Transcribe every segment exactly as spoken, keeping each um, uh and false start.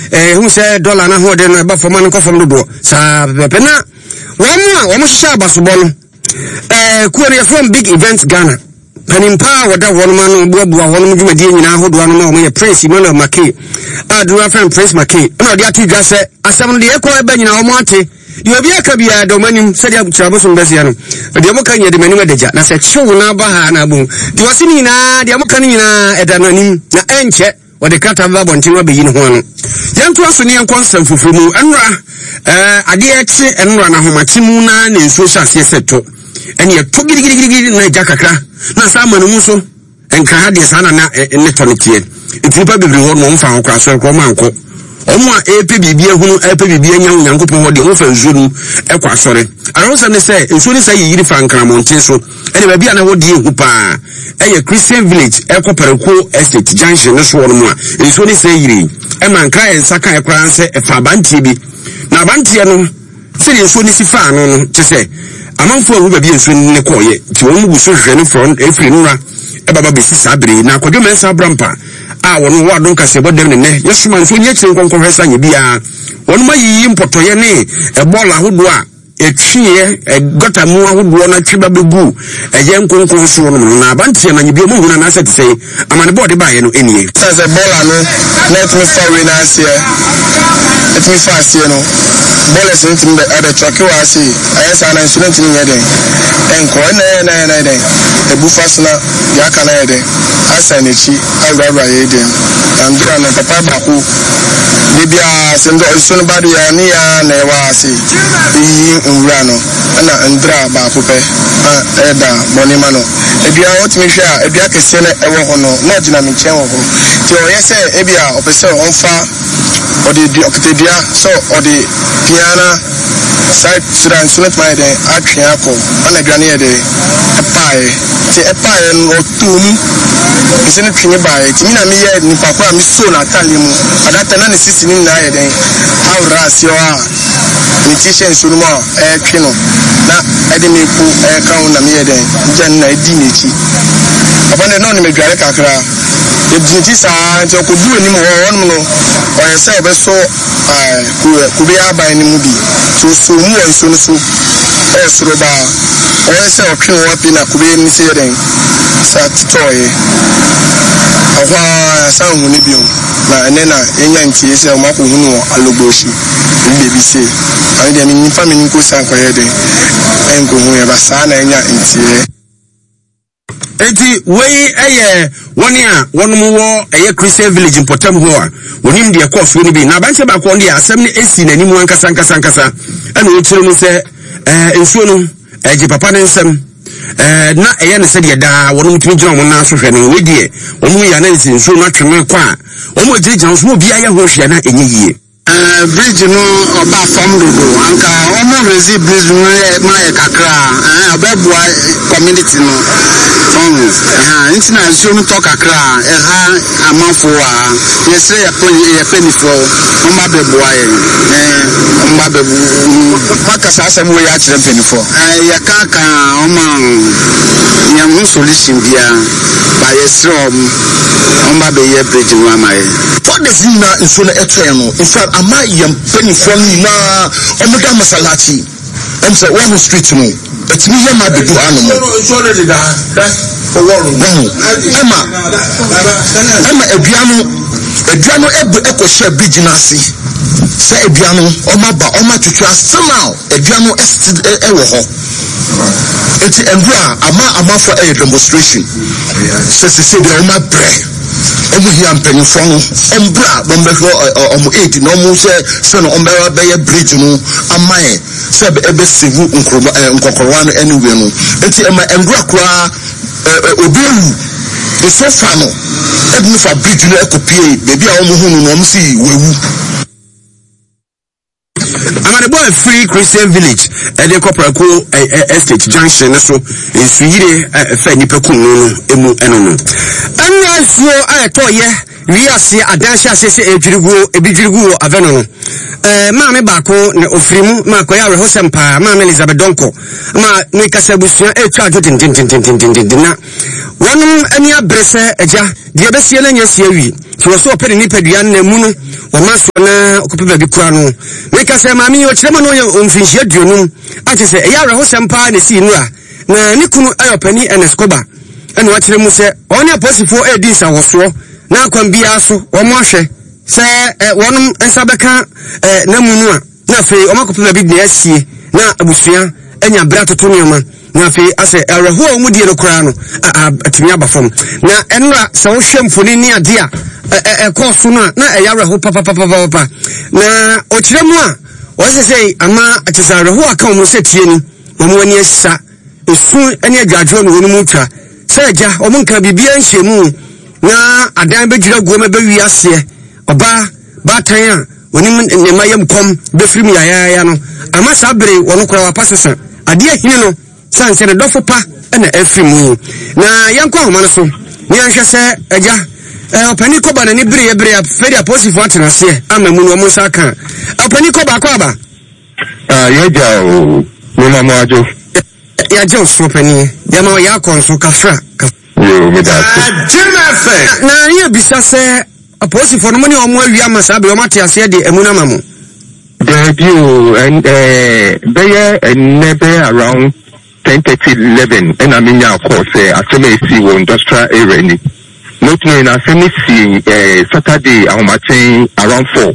eh hu say dollar na ho de no e ba fama no kofam do do sa pepe na wo mo a wo mo hye abasobo no eh kuore from Big Events Ghana panimpa wada wonma no buabua wonmo dwumadi nyina ahodo no ma wo ye Prince Emmanuel Mackey adura friend Prince Mackey na odi atidwa se asem no de ekọ eba nyina wo mo ate de obi aka bia do manim se de abuchabo so mbazia no de mo kan ye de manim adagya na se chew na ba ha na bu de wase nyina de mo kan nyina eda no anim na enche wode kata ba bontin wa beyi no ho no yanto aso ne yankon samfufu mu enra eh ade eche enra na homatimu na ne nso hyase seto ene ye to gidigidi na jakakra na sama no muso enka ha de sana na ne tonitie itipa bibiri ho no mfa ho kwa so ko manko omo a epe bibia hunu epe bibia nya Nyankopon ho de ho fa nzuru ekwa sore aronsa ne say nsu ne say yiri fa nkramonte so ene ba bia na ho de hu pa eye Christian Village ekopereko estate junction no so no a nsu ne say yiri e man kra ensa kan ekra nse efa bantie bi na bantie no se de nsu ne si fa no no te say amanfo a ruba bi nsu ne koye ti won mu so hwe ne front efiri nura e baba be si sabere na kodwo mensa brampa a wono wa don kase bodem ne ne yesuma nso nye kire nkonkon hwesa nye bia wono mayi mpotoye ne e bola hodo a etwie e gota mu ahodo na twiba bebu eje nkonkon so no na abantie na nye bia mu huna na asete sei amane board ba ye no enie say bola no let me for we na asie let me for asie no bola se ntim be ade choke wa asie ayesa na instrument ni yede enko na na na de ebu fasna ya kana yede asa nechi awura yede andura na papa bako bibia sendo iso no badu ya ni ya na wa asie yi nwura no na andra bako pe eda monima no ebia otimi hwe a ebia kese na ewo ho no na gina mi chen ho ti o yese ebia opese onfa odi di oktedia so odi piana side sudan sunet my de atwea ko ona aduane ye de epae ti epae no tum ise ne twene bae ti mina me ye nipa kwa mi so na atale mu adata na ne sisi ni na ye de awra asio a ni ti shen sunu mo e tweno na ede me ku e kan na me ye de jan na edi nechi abane no ne me dware kakra e dinti sa nti okodu ani mo won no o ye se obeso eh ku bi aba ni mu bi so so mu won so no so e soro ba o ye se o twin wa pi na ku bi ni se den sa titoye ahwa sa hu ni bio na ene na enya nti se o mako hu no alogboshi ni bi se ani de ni fa mi ni ko san kwa ye den en ko hu ye ba sa na enya nti enti wei eye woni a wono wo eye Christian Village Importam ho a wonim de course woni bi na banche ba ko ndi asem ne esi nani mu ankasa ankasa ankasa ana wo kire mu se eh ensuo no eje papa ne nsem eh na eye ne se de da wono mutumi gina wo na so hwe ne we die wono ya na esi ensuo na tweme kwa wono gire gina so obi aye ho hwe na enye yie eh bridge no oba form dodo anka omo rezi bridge no ma e kakra eh obebua community no forms eh intina so no to kakra eh ha amafo a yesre ya poni ya penifo omba bebua eh omba bebu makasa asem we ya kire penifo eh ya kaka oma ya mu solution bia ba yesre omba be ye bridge no amaye for the zina nso na etwe no in fact ama yam penifo ni na omoda masalati em say one street no etimi ye ma bedu anu so de da for one ema ema eduano eduano ebe ekoshe bridge na asi se eduano oma ba oma tutu asema eduano e wo ho eti endura ama ama for a demonstration se se se de oma bre omu hi ampenfo no embra bombehwo omu eight no mu se se no ombera be ye bridge no amae se be ebe sevu nkroba nkokorwa no anyway no enti ema endura kura obelu so fa no ednu fa bridge no ekopie bebi a omu hunu no omu si wewu amane boy free Christian Village e de Koprako estate junction so ensuyire fa nipa kunu no emu eno no anasuo ayetoye wiase adanhye asese edwiriguo ebidwiriguo aveno no eh maame baako ne ofirimu makoya rehosempa maame Elizabeth Donko ma ne kasabusia etwa adwo tintintintintintin na wonum ani abrese eja de besie na nyasie wi so so open ni padua na mu no o maso na okope ba bi kura no make say maami o kire ma no ye omfinhia duonum a che say e ya re ho sempa na si nu a na ni kunu ayopani eneskoba ene wa kire mu se oni aposifo e di sa woso na akwan bia so o mo ahwe se wonum ensa beka na mu nu a na fe o makope ba bi de asie na abusua enya bra toto nioma na fe ase ereho a mu die no kura no atimi abafom na enra se wo hwem foni ni ade a e koso no na e yareho papa papa papa na o kire mu a o se sei ama atisa reho aka mu se tie ni o mu ani asisa esu ene adwadwo no wonu mu twa se eja o mu nka bibia nhemu na adan bedwira guoma be wi ase oba batan a oni ne mayem kom be firim ya ya ya no ama sabere wono kura wa pasesa ade ahini no sanse ne dofo pa na afimu na yanko ahoma so ni anhwe se eja eh opani ko ba na ni bire bire fedi aposifo atena se amamu no mo saka opani ko ba ko aba ah yeja o mo ma mo ajo ya je so opani ya ma ya ko so kafra yo me da na ye bisa se aposifo no mo ni o mo awia masabe o mate ase de emuna mamu there you and eh be never around ten thirty eleven and I mean of course uh, aseme si wo industrial area ni not no na aseme si eh Saturday ahomaten around four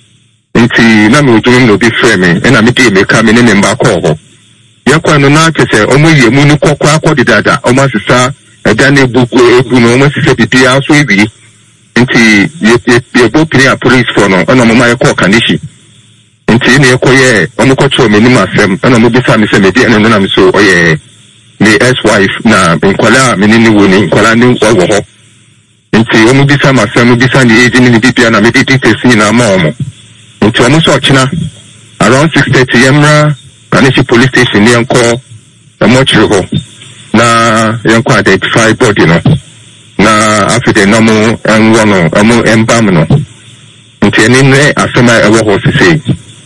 nti na me ojo no bi frame and I me dey make am ne member call ho yakwa no na tese omo yemu ni kokwa akodi dada omo asisa eda na ebuku ebu no omo asisa bibi aso ebi nti ye go pray police for no ona mo ma call kanishi nti ne ekoye omukocho me ni masem ana mo bisa me se me di ene no na me so oye me ex wife na nkwala me ni wo ni nkwala ni wo ho nti omu bisa masem bisa ni age ni bibia na me di details ni na ma omo nti omu so china around six thirty yemra Kanishi police station ni enko emo chiro na yenko identify body no na after no mo enwo no emo embam no nti ni ne asema ewo ho sisi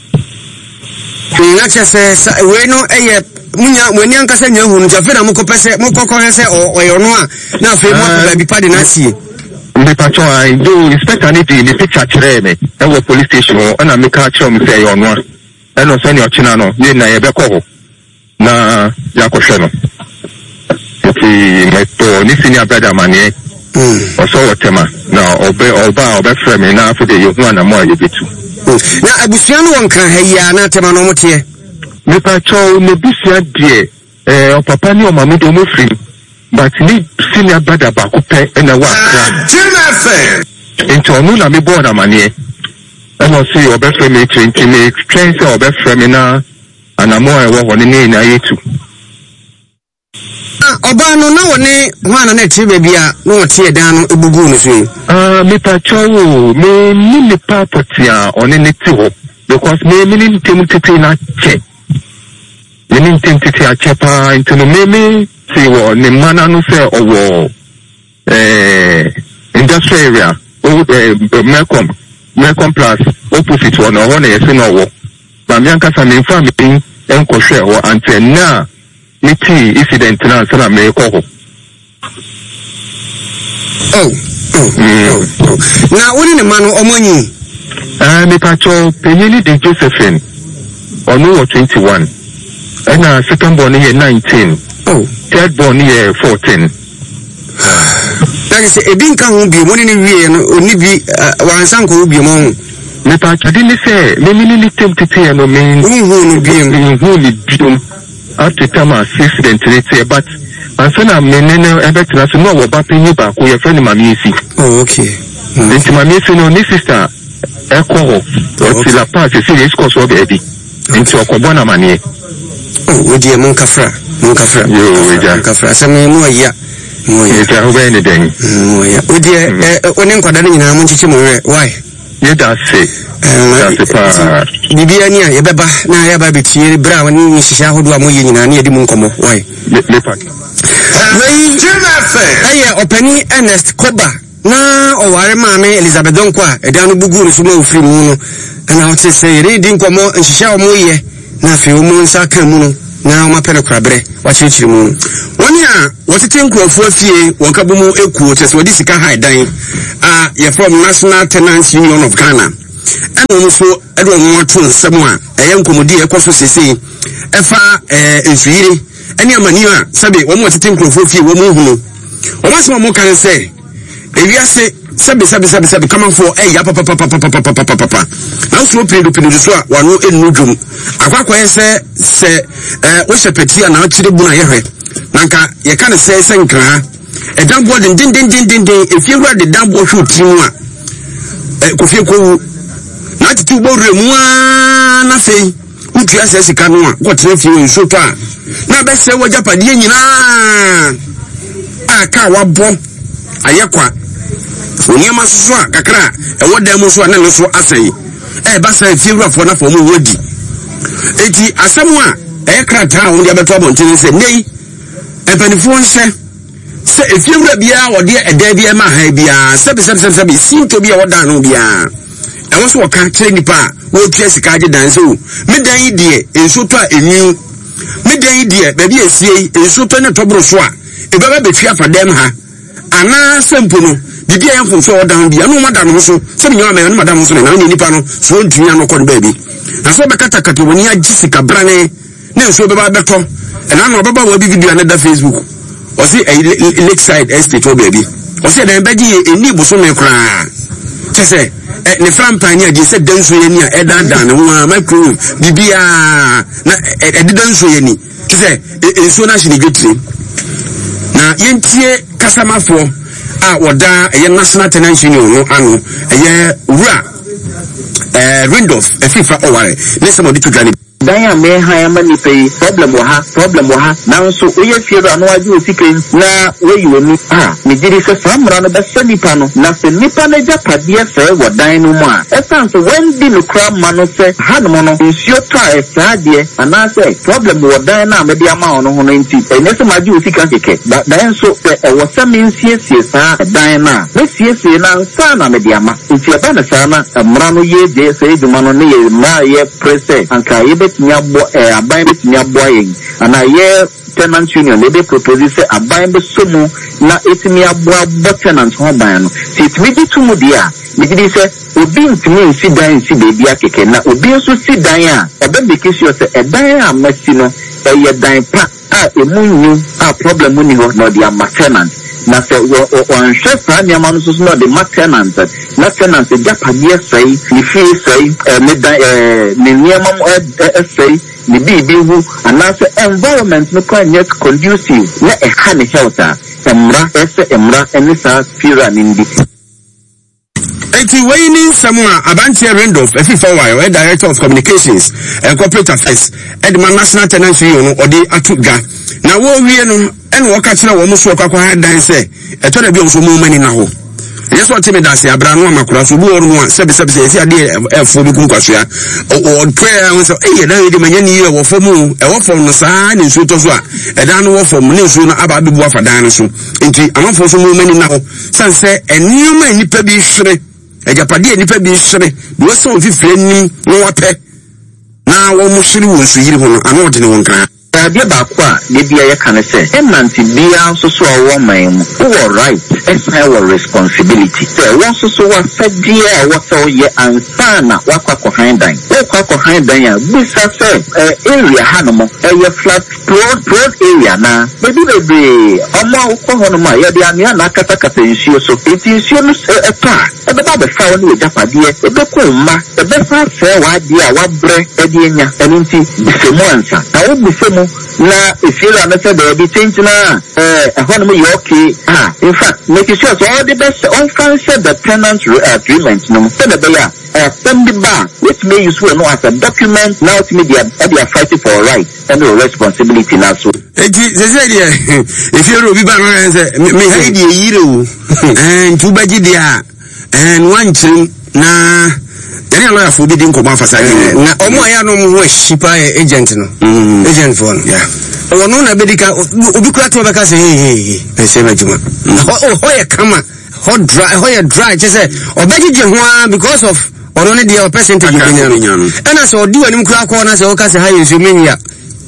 na chese we no eye munya wani ankasa nya hu nja fe na mukopese mukokore se oyono a na fe mo ba bi pade na sie mbe pacho ai do inspector ni di ni picture kire me ewo police station o na make a kire me say oyono a eno se ni ochina no ni na ye be ko ho na ya ko hwe no ti meto ni senior brother manie mm oso wotema na obe oba obe frame na afode ye hu na mo aye betu na abusuano wonka hayi na tema no motie me pacho ne busia die eh o papa ni o mama do mo free but ni senior brother ba ko pe na wa kra Jennifer into onu na me born amanie eno see obe frame twenty me train say obe frame na anamo e wo ho ni na yetu oba no na woni hwana na ti bebia no wotie dan no ebugu no so ah me pacho wo me ni ni papotia oni ni ti ho because me me ni tem tete na che me ni tem tete a che pa into no me me ti wo ni mana no se owo eh industrial area o eh Melcom Melcom Plus opposite one o na yesi no wo ba mi anka sa me fa me enko hwe wo antena miti incident na sana me ko ho oh oh na woni ne manu omonyi ah me pacho penini de Josephine onu wo twenty-one and second born here nineteen oh third born here fourteen that is e bin kan hu bi woni ne wie no oni bi wansan ko bi mo me pacho di ni se me mini ni tempted no me hu no bi me hu ni bi after time accident rate but ansana menene ebetina so no wo ba penyi ba ko ye friend mami esi oh okay nti mami esi no ni sister e ko ho o ti la pass si le score so be bi nti okobo na manie oh odi e mon kafra mon kafra yo weja kafra asemi mu ya mu ya ja ho be ni den mu ya odi e oni nkwada ni nyina mo nchichi mo we why ye da se bibia ni a ye beba na ya ba betie bra woni ni hihia hodo amoye nyina na ye di mu nkomo why le pack wey aye opani Ernest Koba na oware maame Elizabeth Donkwa edan no bugu no so ma ofiri mu no na o te say re di nkomo nhihia omoye na afi o mu nsa kan mu no na ma pere krabre wa chirichiri mu woni a wotete nkrofo afie wonka bomu ekuo chese wodi sika high dan a ye from National Tenants Union of Ghana eno so edo mo to nsem a eye nkomodi ekoso sese efa eh nsuyire ene amani a sabe wo mo wotete nkrofo afie wo mu hunu wo masema mo kan se ewiase sabe sabe sabe sabe come on for eh ya papa papa papa papa papa papa now so period period so a wano enu dwom akwakwa se se eh wo shepetia na akire bu na yehwe nanka ye kan se se nkra e dambo din din din din din efie wura de dambo hwe timu a eh kofie ko na titi bo remu a na sei utu ase sika no a ko tere fie nso to a na be se wo japade nyina aka wabo ayekwa onyema so a kakra e wodan mu so na no so asai e ba sai fiwra fo na fo mu wodi eti asemu a e krata wo dia beto abontin se nei e panifo nse se e fiwra bia wo de e da bia ma ha bia sebe sebe sebe sebe sinto bia wodan no bia e wo so wo kan kire nipa wo tua sika age dan so me dan yi de enso to a enyu me dan yi de ba bia esie enso to ne tobro so a e ba ba betua fa dem ha ana sempo no bibi ya mfo so odan bia no madam so se me nyama me madam so na ni nipa no so ntunya no kod baby na so be kata kata woni agisika brane na so be ba beto e na no baba wa bi video na da Facebook o se Lakeside Estate o baby o se da be gi eni bo so me kra chese ne frampan ni agi se danso ye ni a e dan dan ho micro bibi a na e de danso ye ni chese e so na shine getri na yentie kasamafo a woda eye National Tenants Union no ano eye wura eh Randolph efifa oware lese mo ditugani dan ya me ha ya mani pay problem wa ha problem wa ha na so oye fiero anu aji osike na we yoni ah me jiri se famra no be se nipa no na se nipa na japade se wo dan no mu a esan so when di no kra mano se ha no no nsio ta e saade ana se problem wo dan na me dia ma ono ho no nti enye se maji osika keke dan so e wo se me nsie sie sa dan na me sie sie na nsa na me dia ma nti e ba na sa na mra no ye je se eduma no ne ye ma ye prese anka ye nyabo eh aban be nyabo yen ana ye tenant union they dey propose say aban be somu na etimi aboa bo tenant ho ban no ti timi tumu dia me di say obi ntimi si dan si bebi akeke na obi nso si dan a ebe be kesi say e dan a masi no e ye dan pa a emunyu a problem ni ho no dia tenant na se on shefa ni amanu so no the tenant na tenant e japade sai ni fi sai me dan eh ni niamam e sai ni bibi hu anase environment no kwa net conducive na e ha ne healtha emra ese emra enisa fira nindi eti wayini samua abanti Randolph efifa wa director of communications and corporate affairs Edman National Tenants Union odi atuga na wo wie no en wo ka kire wo mo so kwakwa dan se eto da bi o so mo mani na ho yeso timi dase abra no amakura so bu oru no sebe sebe se ade efo bi kun kwasua o prayer we so eh na yedi manya ni wo fo mu e wo fo no saa ni nsu to so a e dan no wo fo mu ni nsu no aba bi bu afa dan no so enti amafo so mo mani na ho sanse enioma nipa bi hwere ejapade nipa bi hwere wo so fifire ni no wape na wo mu hwere wo nsu yiri ho no ano de ne won kan Abia bakwa de bia ye kan se enanti bia so so awo man mu wo right esa wo responsibility so wo so so wa fadia wo so ye ansana wa kwa ko handan wo kwa ko handan ya bisa se area hanomo e flat road road area na bebi bebi omo ko hono ma ye bia ne na kata kata nsuo so eti nsuo no e pa e be ba be fa woni japade e be ko mma e be fa se wa dia wa bre e di enya enti bisemu ansa na wo bisemu na ifira na say there be change na eh ehon mo yoke ah in fact make sure so all the best on cancel the tenant agreement no so the beya eh send the bar which may use no as a document now to media they are fighting for right and the responsibility now so eji ze dia ifira obi ba no say me haidi yire o eh ntubaji dia eh wanchim na Any lawyer for bidding come for saying na omo aya no mo shipa agent no agent for no yeah o no na bedika obi kura to be ka say hey hey say majuma o ho ye kama ho dry ho ye dry just say obeji je ho because of ono ne dia percentage bi nyano and as o di wani kura ko na say o ka say ha yesu menya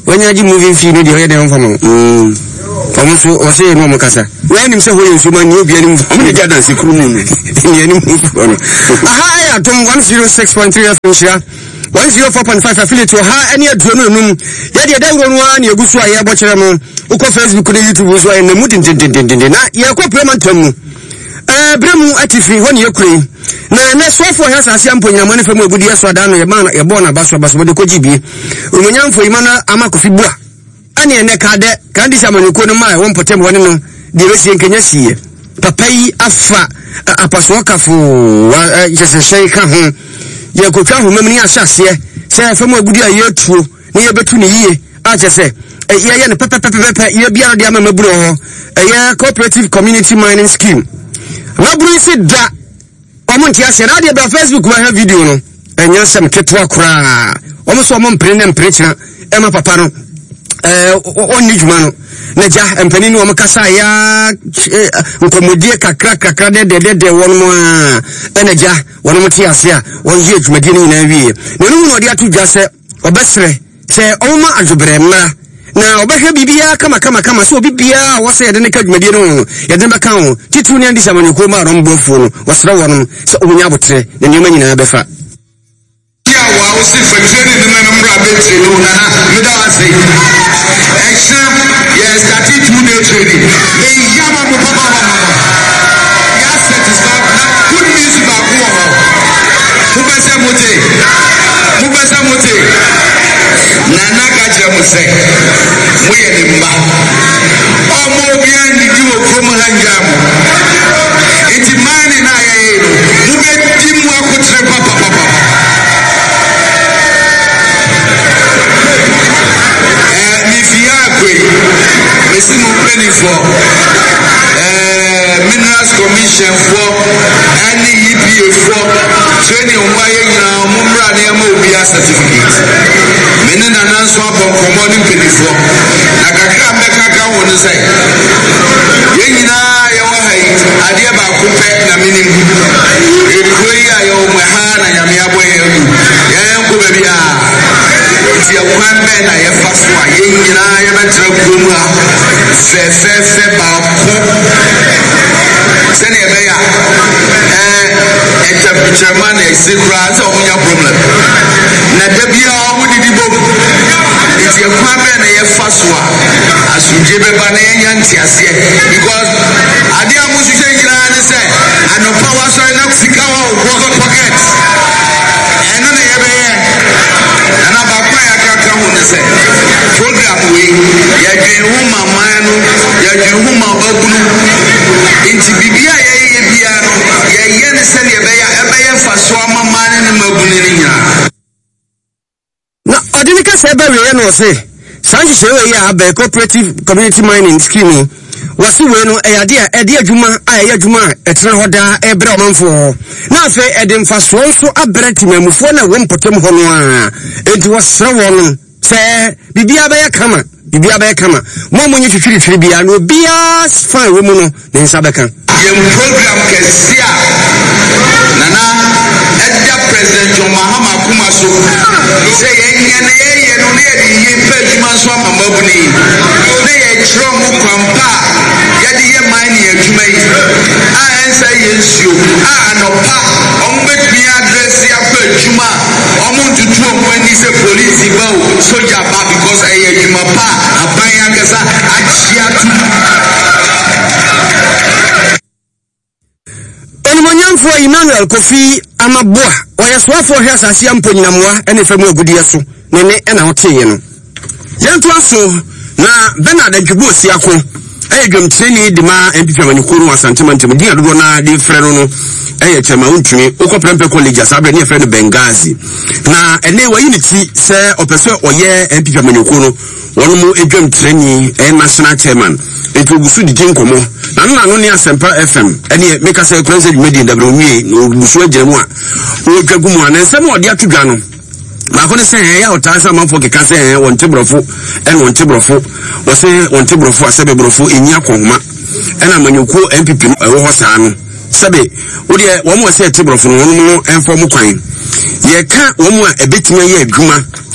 when you moving fee, the other day from him. Almost or say no Mocassa. When him say, who is human, you'll be any Gadan Sikun in any move. Aha, Tom one zero six point three F M. one zero four point five affiliate to ha any adrenaline. Yet you don't want your Guswa, your Botcham, Uko Facebook, YouTube, was in the Mutin. You're quite permanent. Eh, Bremu atifi honi yekuri. Na na swafo hasa asiampo nyamani femu ebudi yesu adano ya mana ya bona baso baso bode kojibi. Umunyamfo imana ama kufibua. Ani ene kade kandi sama nyuko no mai won potem woni no de besi enkenya siye. Papa yi afa apaso kafo yese shey ka ho. Ye kotwa ho memni asase se femu ebudi ayetuo ne ye betu ne yie. A chese e ye ne pepe pepe pepe ye bia de ama maburo ho. E cooperative community mining scheme. Nabru isi da omuntu ya se radio ba Facebook ma ha video no enya sem ketwa kura omo so omo mpre ne mpre kira e ma papa no eh onni djuma no na ja empani no omo kasa ya nkomodie kakra kakra de de de won mo a na ja won mo ti ase a won ye djumadi ni na wie ne no no de atu dwa se obesre se omo adwobre ma na obehwe bibia kama kama kama so bibia wose yede ne kadwumadi no yede beka ho titu ne ndisa maniko ma rombofu no wasra wono so omunya botre ne nyoma nyina befa ya wa o si fetene ne na mbra betre no na meda wase extra yes that it two day trading me yama mo papa mama ya satisfy good news ba ko ho mo bese mote mo bese mote na na ka je mo se mo ye ni mba omo bi an di wo from hanjam iti mani na ye no mo be di mo akotre papa papa eh mi fia kwe me si mo plani for eh minerals commission for any E P A for training on why na mo mra na ma obi a certificate mene na nanso abon common mpedifo na kakra mbeka ka wonu sai ye nyina ye wa hai ade ba ko pe na minim e koi ayo mo ha na nyame aboye yu ye nko ba bia ti akwan be na ye fa so a ye nyina ye betra kumu a fe fe fe ba ko sene be ya eh e chairman e sikra so onya problem na debia o didi bom iti akwan be na ye fa so a asuje be ba na ye nyanti ase because ade amusu je nyina ne se ano power so na sika wa wo pocket eno na ye be ye na ba kwa ya kaka hu ne se program we ya dwen hu mama no ya dwen hu ma babunu inti bibia ye ye bia no ye ye ne se ne be ya e be ye fa so mama ne mabunu ni nya na odini se be we no se sanji se we ya be cooperative community mining scheme wasi we no e ade a ade adwuma a e adwuma etre hoda e bre omanfo na afa ede mfaso so abrati mamufo na wo mpotem ho no a enti wasra won se bibia be ya kama bibia be kama mo mo nyi twitwiri twiri bia no bia fine we mu no ne nsa be kan ye program kesia nana edda president John Mahama kuma so se ye nyane ye ye no ne ye ye pe djuma so amama buni ne ye tro mu kwampa ye de ye mine ye djuma yi a ensa ye nsuo a no pa ombe bi address ya pe djuma omuntu tuo ko ni se police ba o soja ba because aye djuma pa aban ya kasa achia tu Onimonyamfo Emmanuel Kofi Amaboa oyeswafo hwe asase amponyinamwa ene fam agudie so nene ena hoteye no yentu aso na Bernard Adwubo siako ayedwam treni de ma empipamani kuru asantemantem dia dodo na de freno no eye chema untumi ukoprempe college asabe ne freno Bengazi na ene wa unity se opese oye empipamani kuru wono mu edwam treni e national chairman eto gusu di jinkomo na nna no ne Asempa F M ene meka se kwense media dabro wie no gusu agyemu a o dwagumu anensem odi atodwa no ma ko ne se ya otasa manfo keka se won tebrofo en won tebrofo wo se won tebrofo asebe brofo enya konma ena manyoko M P P no ewo hosa no sebe wo de wo mo se tebrofo no won mo enfo mo kwan ye ka wo mo a ebetime ye adwuma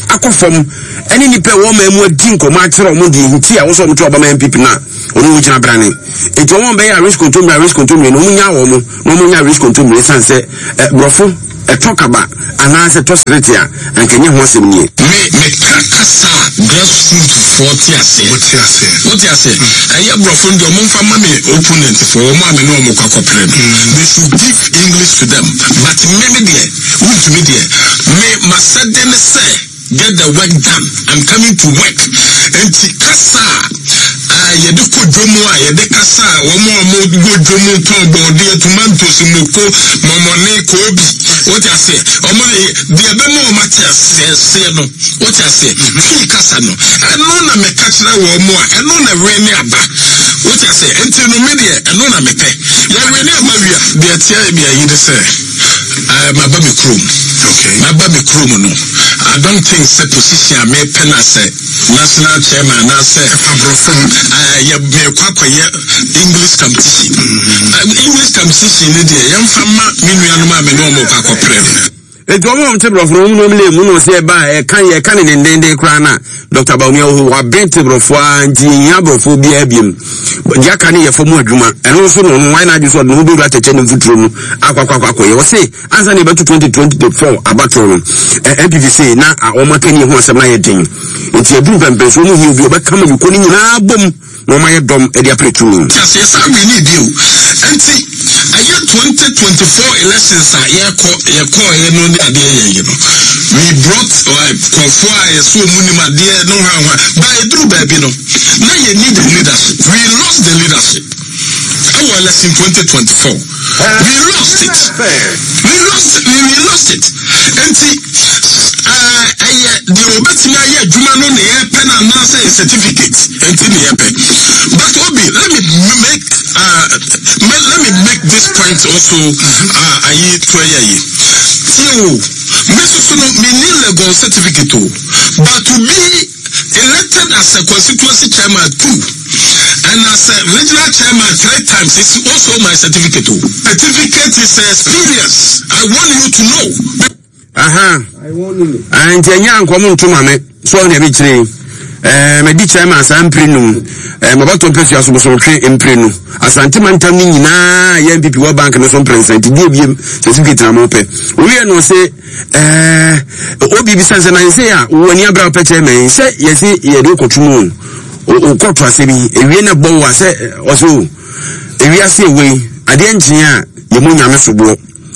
akofom ene nipa wo ma emu adi nkoma akere omo di nti a wo so mto obama M P P na onu wo gina brane eto won be ya risk control me risk control me no munya wo mo no munya risk control me sanse brofo e talk about anase to seritia ankenye ho asem nie me me kakasa grassroots forty ase forty ase forty ase aye brofo ndo mo mfa ma me opponent for mo ame no mo kwakopre they should give English to them but me me there want to me there me masadene say get the work done. I'm coming to work. And kasa ah yede ko jomo a yede kasa wo mo mo go jomo ton body tomatoes moko momone ko bi what you say omo de be mo ma tia se se no what you say fi kasa no eno na me kachira wo mo a eno na we ni aba what you say enti no me de eno na me pe ya we ni aba wi de tia bi ayi de say uh, my baby chrome. Okay. My baby chrome no. I don't think the position I may pen as a national chairman I say uh yeah me kwakwa English competition. Uh, English competition ni dey yam fama me nuanu ma me no mo kwakwa pre. Eto mo mtebro fro mu no mle mu no se ba e kan ye kan ne ndende kra na Doctor Bawumia ho wa bentebro fo anti nya brofo bi abiem ya kan ye fo mu adwuma eno so no why na ju so no be rat cheche ne futuro mu akwakwakwa ye wo se ansa ne beto twenty twenty-four abato no M P P C na o makani ho asem na ye den enti edu pempe so mu hi obi obekama yiko ni nyina bom no ma ye dom e dia pretumi yes yes I we need you enti aye twenty twenty-four elections are ye ko ye ko ye no ade ye no we brought konfo aye so munima de no hanwa ba edru ba bi no na ye need the leadership we lost the leadership our election twenty twenty-four we lost it we lost it we lost it enti uh aye the obetimi aye adwuma no na ye pen na say certificate enti na ye pen but obi let me make uh let me make this point also uh aye to aye you mesusu no me need legal certificate but to be elected as a constituency chairman too and as a regional chairman three times is also my certificate too. Certificate is experience. I want you to know. Aha. I want you. And nya nkomo ntuma me so na bi kire eh me di chairman asamprenum eh mabato pesi asoboso twe emprenu asante mantam ni nyina ya M P P World Bank no so president di ebiem certificate na mo pe we no say eh obi bi sanse na say ya woni abra pe chairman say yesi ye do kotumu o kotu asebi ewie na bon wa say oso ewie ase we ade nchen a ye mo nyame sobo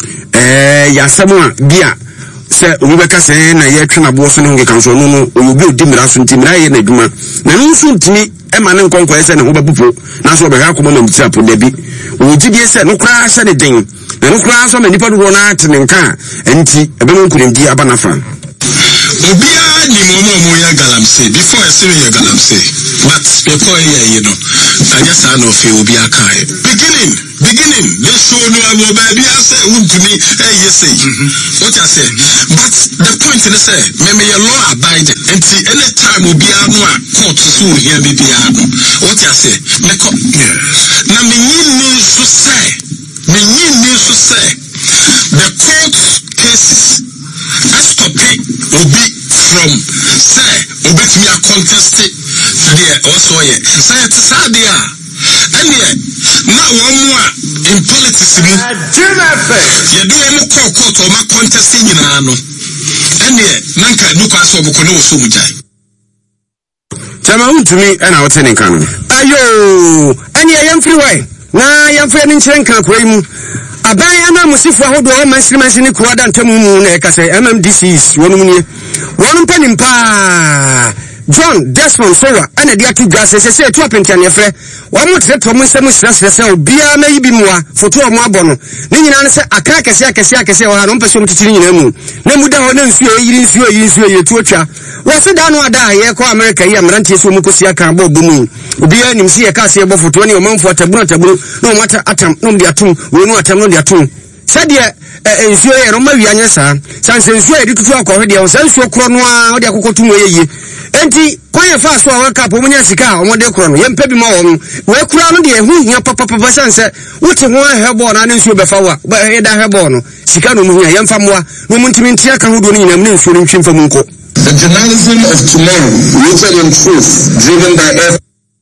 eh ya samu a bia se obeka se na ye twena bo so ne nge kanso no no obi odi mira so ntimira ye na adwuma na no so ntimi e ma ne nkonko ese ne ho babupo na so obeka akoma mam tiapo dabi oji bi se no kra se ne den na no kra so ma nipa do na atene nka enti ebe no nkurenti aba na fa obia ni mo mo mo ya galamse before I say ya galamse but before ya you know I just I know feel obia kai beginning beginning they show no amo baby I say untumi eh yes say what I say but the point is say me me your law abide until any time obia no a court so here be bia no what I say me ko na me ni so say me ni so say the court cases stop it obi from say obi to me a contest there also yeah say it's sad there and yeah now one more in politics me you do any court court or my contest in ano and yeah nanka no kwaso oboko no so mujai chama untumi ana wotene kan ayo ani yam free way na yam free ni nkyere nkan kura mu aban ana musifu ahodo o mansimansi ni kurada ntamu mu na ekase M M D Cs wonu nie wonu panim pa John Desmond Sowa ana dia tu gas sese tu apentian ye frɛ wa mo tre to mo nsɛm srɛsrɛ sɛ obia na yibi mu a foto o mo abɔ no ne nyina ne sɛ aka kɛse akɛse akɛse wa no mpɛsɛ mo titiri nyina mu na mu da ho na nsuo yiri nsuo yi nsuo ye tu otwa wa se da no ada ye kɔ America yi amrantie so mo kosi aka bɔ bɔ mu obia nim si ye ka se bɔ foto ne o manfo atabunu atabunu na o mata atam no de atum we no atam no de atum sɛdeɛ nsuo ye no ma wi anya saa sanse nsuo ye de tutu akɔhwe de o sanse nsuo koro no a o de akokotum ye ye enti kwanye fa so a waka po munya sika o mo de koro no ye mpa bi ma wo we kura no de hu hia papa papa sanse wote ho ahebo na ne nsuo befa wa ba ye da ahebo no sika no mu hia ye mfa moa no mu ntimi ntia ka hodo no nyinam ne nsuo no ntwemfa mu nko The journalism of tomorrow, rooted in truth, driven by F.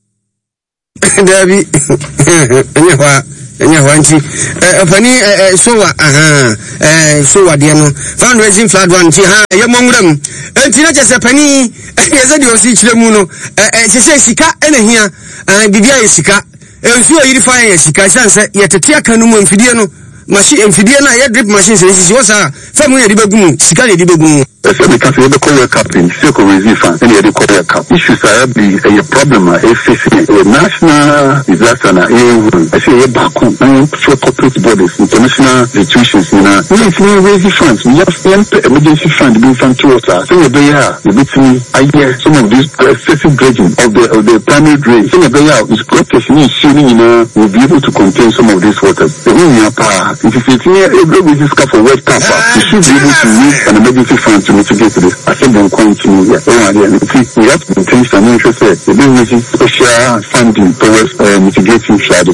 Debbie, anyhow, anyhow, auntie, a penny, so, aha, so what, dear, fundraising flat one, ha, among them, and Tina just a penny, as I do see Chilemuno, she says, Sika, and here, and Bibia is Sika, and so you find Sika, yet a Tiakanum and Fidiano. Machine and Fidiana, ya drip machines, this was a family debugum, Sikali debugum. That's what we can say the Korea Cup in Circle Resifan, and the Korea Cup. Issues are be a problem, a facing a national disaster, I say a Baku, and for corporate bodies, international institutions, you know, we have no raising funds, we just enter emergency fund being fund towards us. So they are, the between, I hear some of these excessive dredging of the, of the primary drain. Some of they are, is protecting, assuming, you know, will be able to contain some of these waters. The only power. If you say, every business cap for West Cap, you should be able to use an emergency fund to mitigate this. I think they'll continue here. We have to maintain some interest there. The business special funding towards uh, mitigating flooding.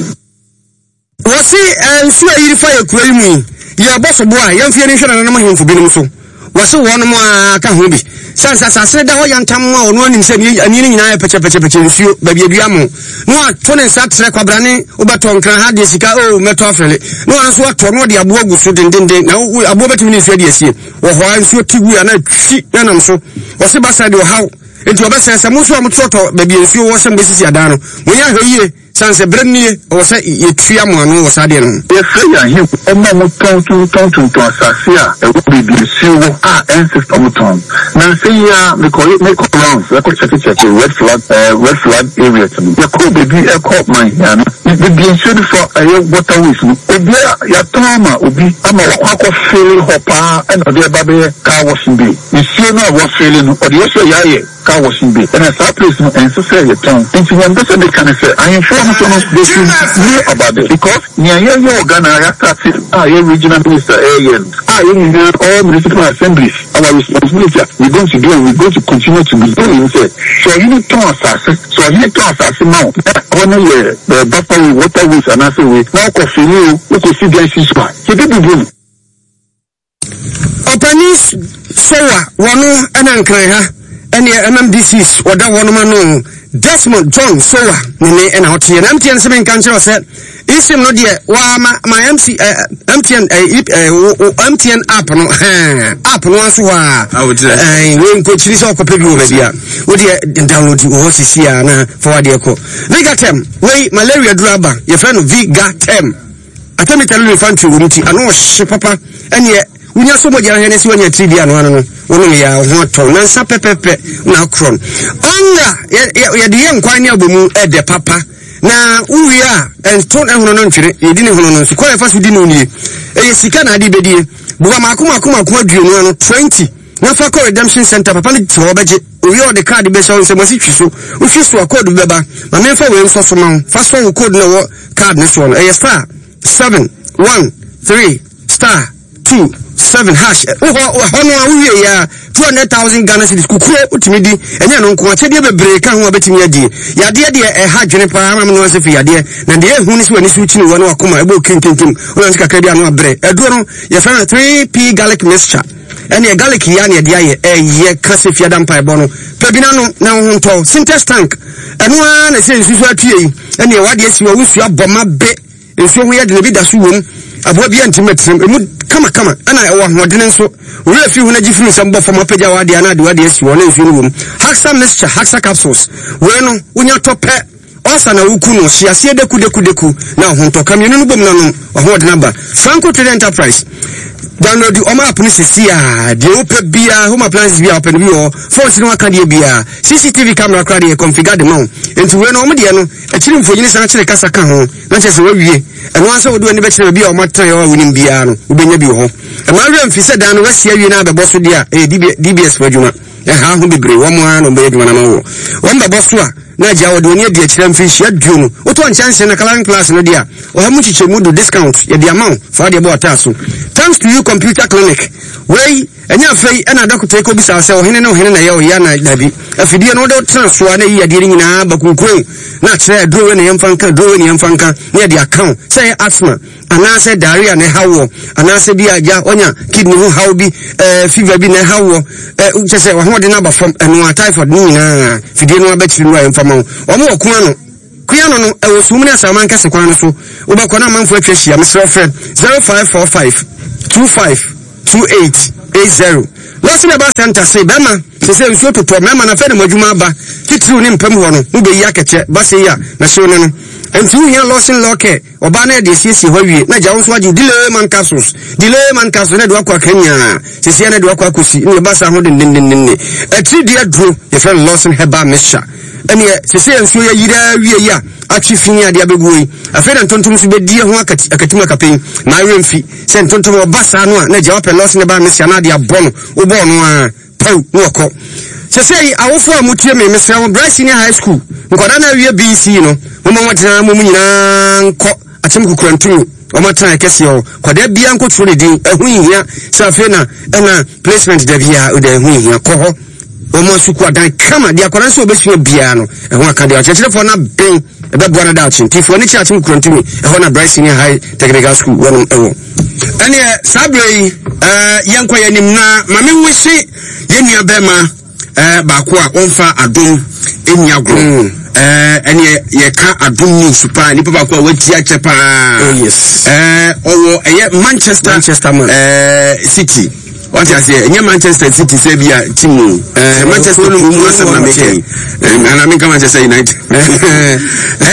Was it, and see, I fire claiming, your boss of boy, young Fianation and I'm for being so. Was so one more can be. Since I said that young Tammo, one in seven, and you know, I patch a patch a patch you, baby Diamo. No, Tony sat Quabrani, Ubaton can have this oh, Metofele. No one saw Tono, the Abu shooting, then now we are both in his ideas here. Or why I'm so two and I see, and I'm so. Was it beside your how? Into a best as a most of Moto, baby, if you was some business Yadano. When you are here, Sans a brand new, or say, you Triamon was Adian. Yes, I hear Omo Tongue to Tongue to Assasia, a would be silver, ah, ancestor Muton. Now, say, yeah, because it make rounds, I could check it at a red flag, uh, red flag area to me. You could be a court mine, and it would be insured for a water whistle. If your Tama would be a more failing hopper and a dear baby car washing bay. You see, no, was failing, or the other yaye car washing bay. And as I place no answer, say your tongue. And to one person, they can say, I am sure they should know about it because near your Ghana, I started, ah, your regional minister, ah, you know, all municipal assemblies, our responsibility, we're going to do, and we're going to continue to be doing it. So you need to assess, so you need to assess now, only the buffer waterways and answer with now coffee, you could see the issues. So they be doing. Openis, Soa, Wano, and Ankara, and the M M D Cs, or that one man. Desmond John Sowa nene and out here M T N seven country said is him not yet wa my M C M T N M T N app no app no so wa eh we go chiri so ko pebi o bia wo de download wo sisi na forward e ko Vigatem we malaria draba your friend Vigatem atemi tell you fan to wo ti ano hye papa ene unya so mo jara hene si wanya trivia no ano no wono ya ho to na nsa pepepe na kron onga ya de yen kwan ne abomu e de papa na uwi a enton ehono no ntwere yedi ne hono no so kwa fa so di no nie e sika na ade bedie buwa makoma akoma akoma aduonu ano twenty na fa ko redemption center papa ne ti obeje owi o de card be so se mo si twiso o twiso code beba ma me fa we nso so ma fa so wo code na wo card ne so no e star seven one three star two seven hash hono a uwie ya two hundred thousand Ghana cedis kukure utimidi enye no nko achede bebre ka ho abetimi adi yade de e ha dwene pa ama no se fi yade na de ehu ni se wani su chini wani akoma ebo kinkinkim wona sika kredi anu abre edu no ye fa three p garlic mixture ene garlic ya ne de aye eye kase fi adam pa ebo no pebina no na ho nto synthesis tank eno a na se nsusu atue ene wade esi wo wusu aboma be nsuo ho ye de bi da so wom abo bia ntimetrem emu kama kama ana ewa hodene nso we afi hu na gifiri sambo fama pagya wade ana de wade esi wona nsuo no wom haxa mixture haxa capsules we no unya tope osa na wuku no hyiase deku deku deku na ho nto kam yenu no bom na no hodene ba Franco Trade Enterprise download the Oma app ni sisia de ope bia home appliances bia open bi o phones no aka de bia C C T V camera kra de configure de mount enti we no omo de no akiri mfonyini san kire kasa ka ho na chese we wie eno ansa wo do ani be kire bia o matan yo woni bia no ubenya bi ho e ma we mfi se dan no wasia wie na abebo so dia e D B S wadwuma e ha ho bebre wo mo an no be adwuma na ma wo wo mbebo so a na ja wo de oni de akira mfi hia duo no wo to chance na kalan class no dia o ha mu chiche mu do discount ye de amount for de bo ataso thanks to you computer clinic wey enya fei ena doctor ko bisa se o hene na o hene na ye o ya na dabi afidie no de transfer na yi ade nyina bakukun na kire draw na yemfanka draw na yemfanka na de account say asthma anase diarrhea ne hawo anase bi aja onya kidney ho hawo bi eh fever bi ne hawo eh chese wa ho de na ba fam eno typhoid ni na fidie no abachiri no ayemfama omo okun ano kuya no e wo sumune asaman kase kwan no so wo ba kona manfo atwa hia mesre friend zero five four five two five two eight eight zero last me ba center say bema se se nso toto mema na fe de madwuma ba titiri ni mpam ho no wo be yi akeche ba se ya na se no no enti wo hia losin loke oba na de siesie ho wie na ja wo so agi delay man capsules delay man capsules na do akwa kanya se se na do akwa kosi ni ba sa ho de nen eti de adro ye friend losin heba mesha eni se se nso ya yira wie ya achifi ade abegui afena ntontom so bedie ho akati akatima kapen na remfi se ntontom obasa no a na ja wape losin ba mesha na de abono obo no a pau no ko se se awofo amutie me mesra wo Bright Senior High School nkoda na wie B C no mo mo tena mo nyina nko atem kukurantu o mata kese o koda bia nko tro din ehunhia se afena na placement da bia o da ehunhia ko ho o mo suku adan kama dia koda so obesu bia no ehu aka dia chechele fo na ben ebe bua na da chin tifo ni cha atem kukurantu eho na Bright Senior High Technical School wono ewo ene sabrei eh yenko yanim na mame wishi yenua bema eh baako a onfa adom eniagro eh ene ye ka adom ni super ni papa ko wati ache pa oh yes eh owo eye Manchester Manchester man eh City what you say nye Manchester City say bia team eh Manchester no mu asa na make eh na make Manchester United